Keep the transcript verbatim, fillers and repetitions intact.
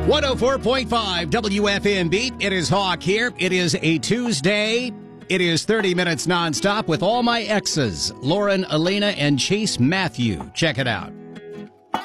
one oh four point five W F M B. It is Hawk here. It is a Tuesday. It is thirty minutes nonstop with all my exes, Lauren, Elena, and Chase Matthew. Check it out.